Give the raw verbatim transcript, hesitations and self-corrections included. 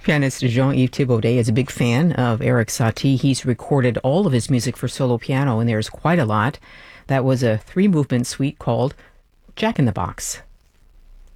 Pianist Jean-Yves Thibaudet is a big fan of Erik Satie. He's recorded all of his music for solo piano, and there's quite a lot. That was a three-movement suite called Jack in the Box.